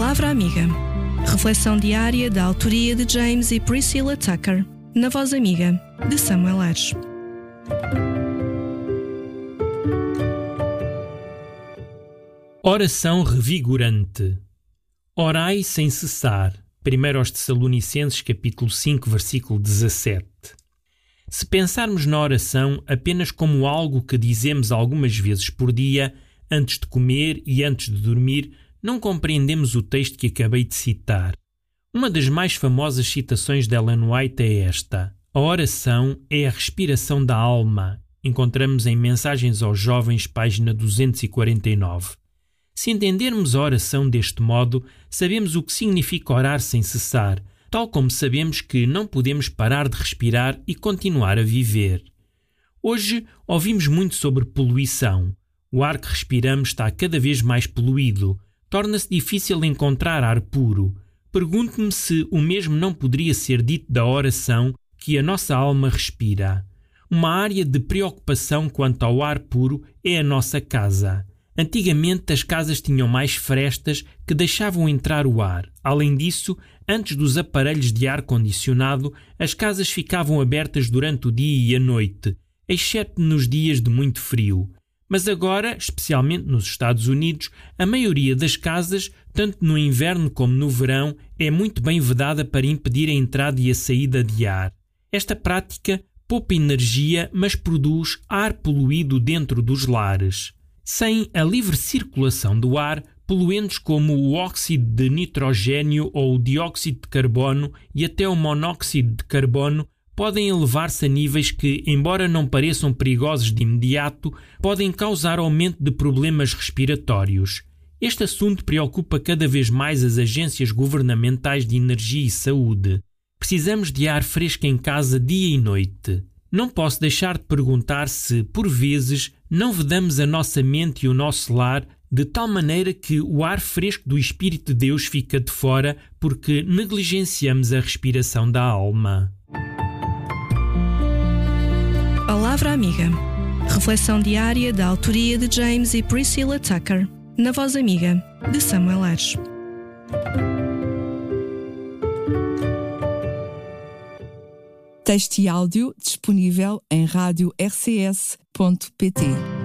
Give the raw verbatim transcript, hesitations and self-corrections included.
Palavra Amiga. Reflexão diária da autoria de James e Priscilla Tucker, na Voz Amiga, de Samuel Ares. Oração revigorante. Orai sem cessar. primeiro aos Tessalonicenses, capítulo cinco, versículo dezassete. Se pensarmos na oração apenas como algo que dizemos algumas vezes por dia, antes de comer e antes de dormir, não compreendemos o texto que acabei de citar. Uma das mais famosas citações de Ellen White é esta: a oração é a respiração da alma. Encontramos em Mensagens aos Jovens, página duzentos e quarenta e nove. Se entendermos a oração deste modo, sabemos o que significa orar sem cessar, tal como sabemos que não podemos parar de respirar e continuar a viver. Hoje ouvimos muito sobre poluição. O ar que respiramos está cada vez mais poluído. Torna-se difícil encontrar ar puro. Pergunto-me se o mesmo não poderia ser dito da oração que a nossa alma respira. Uma área de preocupação quanto ao ar puro é a nossa casa. Antigamente as casas tinham mais frestas que deixavam entrar o ar. Além disso, antes dos aparelhos de ar-condicionado, as casas ficavam abertas durante o dia e a noite, exceto nos dias de muito frio. Mas agora, especialmente nos Estados Unidos, a maioria das casas, tanto no inverno como no verão, é muito bem vedada para impedir a entrada e a saída de ar. Esta prática poupa energia, mas produz ar poluído dentro dos lares. Sem a livre circulação do ar, poluentes como o óxido de nitrogênio ou o dióxido de carbono e até o monóxido de carbono podem elevar-se a níveis que, embora não pareçam perigosos de imediato, podem causar aumento de problemas respiratórios. Este assunto preocupa cada vez mais as agências governamentais de energia e saúde. Precisamos de ar fresco em casa dia e noite. Não posso deixar de perguntar se, por vezes, não vedamos a nossa mente e o nosso lar de tal maneira que o ar fresco do Espírito de Deus fica de fora porque negligenciamos a respiração da alma. Palavra Amiga. Reflexão diária da autoria de James e Priscilla Tucker, na Voz Amiga, de Samuel Ares. Texto e áudio disponível em rádio r c s ponto p t.